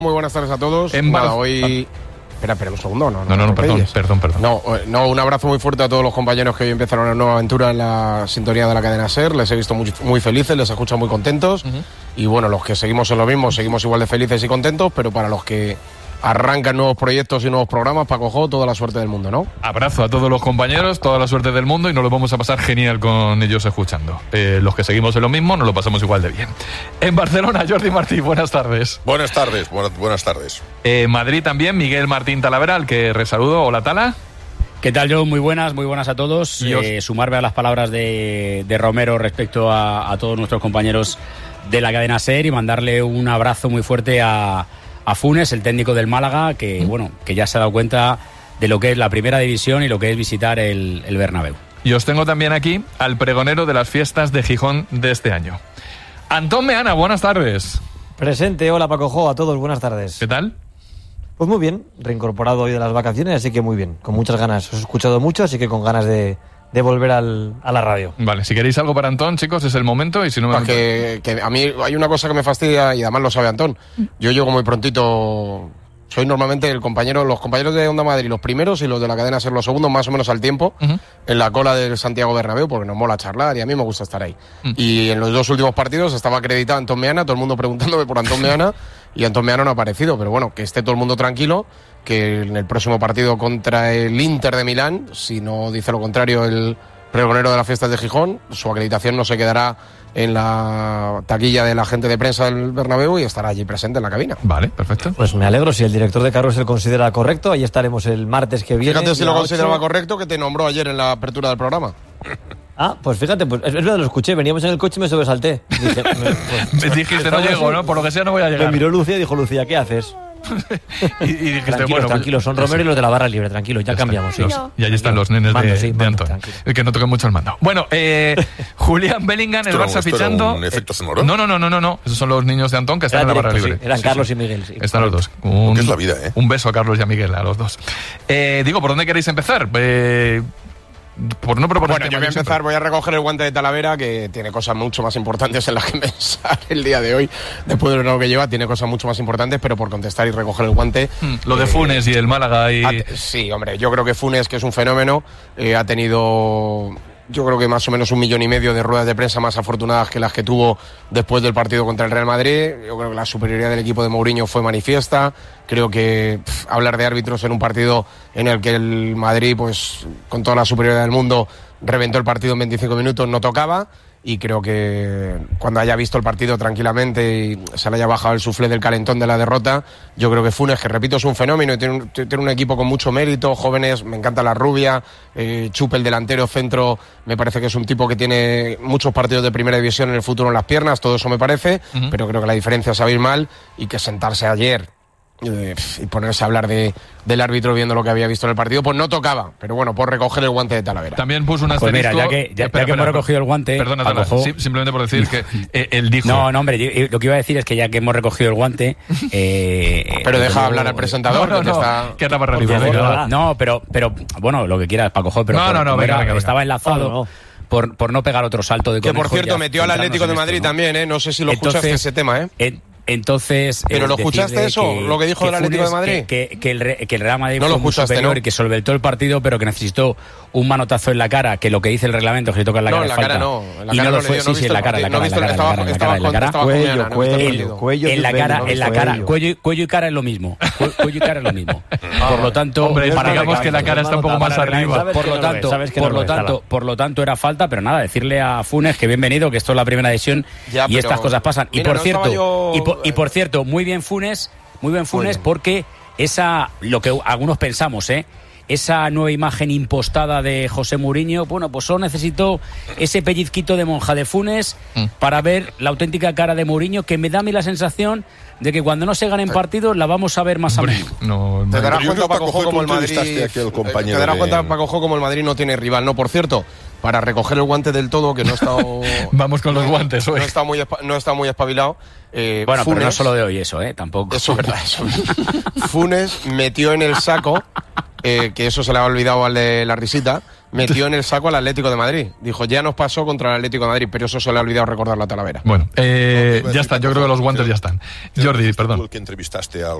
Muy buenas tardes a todos. Hoy... Espera un segundo. No, perdón. No, un abrazo muy fuerte a todos los compañeros que hoy empezaron una nueva aventura en la sintonía de la cadena SER. Les he visto muy felices, les he escuchado muy contentos. Y bueno, los que seguimos en lo mismo, seguimos igual de felices y contentos, pero para los que arrancan nuevos proyectos y nuevos programas, Paco Jo, toda la suerte del mundo, ¿no? Abrazo a todos los compañeros, toda la suerte del mundo y nos lo vamos a pasar genial con ellos escuchando. Los que seguimos en lo mismo nos lo pasamos igual de bien. En Barcelona, Jordi Martí, buenas tardes. Buenas tardes. Madrid también, Miguel Martín Talaveral, que resaludo. Hola, Tala. ¿Qué tal, John? Muy buenas a todos. Sumarme a las palabras de Romero respecto a todos nuestros compañeros de la cadena SER y mandarle un abrazo muy fuerte a Funes, el técnico del Málaga, que ya se ha dado cuenta de lo que es la primera división y lo que es visitar el Bernabéu. Y os tengo también aquí al pregonero de las fiestas de Gijón de este año. Antón Meana, buenas tardes. Presente, hola Paco Jo, a todos, buenas tardes. ¿Qué tal? Pues muy bien, reincorporado hoy de las vacaciones, así que muy bien, con muchas ganas. Os he escuchado mucho, así que con ganas de volver a la radio. Vale, si queréis algo para Antón, chicos, es el momento. Y si no que a mí hay una cosa que me fastidia y además lo sabe Antón. Yo llego muy prontito. Soy normalmente los compañeros de Onda Madrid los primeros y los de la cadena SER los segundos, más o menos al tiempo, en la cola del Santiago Bernabéu, porque nos mola charlar y a mí me gusta estar ahí. Y en los dos últimos partidos estaba acreditado Antón Meana, todo el mundo preguntándome por Antón Meana, y Antón Meana no ha aparecido. Pero bueno, que esté todo el mundo tranquilo, que en el próximo partido contra el Inter de Milán, si no dice lo contrario el pregonero de las fiestas de Gijón, su acreditación no se quedará en la taquilla de la gente de prensa del Bernabéu y estará allí presente en la cabina. Vale, perfecto. Pues me alegro, si el director de carros se lo considera correcto, ahí estaremos el martes que viene. Fíjate si lo consideraba correcto, que te nombró ayer en la apertura del programa. Ah, pues fíjate, pues es verdad, lo escuché, veníamos en el coche y me sobresalté. Me dijiste, no llego, ¿no? Por lo que sea no voy a llegar. Me miró Lucía y dijo, Lucía, ¿qué haces? y dijiste, tranquilos, son Romero y los de la barra libre, tranquilos, ya cambiamos. Y allí están los nenes de Antón, que no toquen mucho el mando. Bueno, Julián Bellingham, el Barça fichando. ¿Un efecto sonoro? No, esos son los niños de Antón que están en la barra libre. Sí, eran Carlos y Miguel, sí. Están los dos. ¿Qué es la vida, Un beso a Carlos y a Miguel, a los dos. ¿Por dónde queréis empezar? Por no proponer. Bueno, yo voy a empezar, voy a recoger el guante de Talavera, que tiene cosas mucho más importantes en las que pensar el día de hoy. Después de lo que lleva, tiene cosas mucho más importantes, pero por contestar y recoger el guante. Lo de Funes y el Málaga y... Sí, hombre, yo creo que Funes, que es un fenómeno, ha tenido... Yo creo que más o menos 1,5 millones de ruedas de prensa más afortunadas que las que tuvo después del partido contra el Real Madrid. Yo creo que la superioridad del equipo de Mourinho fue manifiesta. Creo que hablar de árbitros en un partido en el que el Madrid, pues con toda la superioridad del mundo, reventó el partido en 25 minutos no tocaba. Y creo que cuando haya visto el partido tranquilamente y se le haya bajado el suflé del calentón de la derrota, yo creo que Funes, que repito, es un fenómeno y tiene un equipo con mucho mérito, jóvenes, me encanta la rubia, Chupe, el delantero centro, me parece que es un tipo que tiene muchos partidos de primera división en el futuro en las piernas, todo eso me parece, pero creo que la diferencia es abismal y que sentarse ayer y ponerse a hablar del árbitro viendo lo que había visto en el partido, pues no tocaba, pero bueno, por recoger el guante de Talavera. También puso un asterisco. Pues mira, ya que hemos recogido el guante... Perdona, simplemente por decir que él dijo... No, hombre, lo que iba a decir es que ya que hemos recogido el guante... pero deja hablar al presentador, que está para arriba. No, pero bueno, lo que quieras, Paco Jo, pero venga. Estaba enlazado... Por no pegar otro salto de que por cierto metió al Atlético de Madrid también, no sé si lo escuchaste ese tema, Entonces, ¿pero lo escuchaste eso? Lo que dijo el Atlético de Madrid. Que el Real Madrid no fue lo escuchaste, superior, ¿no? Y que solventó el partido, pero que necesitó un manotazo en la cara, que lo que dice el reglamento es que le toca en la cara. No, en la cara no. En la cara. Cuello y cara es lo mismo. Por lo tanto, digamos que la cara está un poco más arriba. Por lo tanto era falta, pero nada, decirle a Funes que bienvenido, que esto es la primera edición y estas cosas pasan. Y por cierto, muy bien Funes, porque lo que algunos pensamos, esa nueva imagen impostada de José Mourinho, bueno, pues solo necesitó ese pellizquito de monja de Funes para ver la auténtica cara de Mourinho, que me da a mí la sensación de que cuando no se ganen partidos la vamos a ver más a menudo. Te darás cuenta, Paco Jo, como el Madrid no tiene rival. No, por cierto, para recoger el guante del todo, que no ha estado... Vamos con los guantes hoy. No está muy espabilado. Bueno, Funes, pero no solo de hoy eso, tampoco. Eso es verdad, Funes metió en el saco que eso se le ha olvidado al de la risita, metió en el saco al Atlético de Madrid. Dijo, ya nos pasó contra el Atlético de Madrid, pero eso se le ha olvidado recordarlo a Talavera. Bueno, ya está, yo creo que los guantes ya están. Jordi, perdón. Que entrevistaste al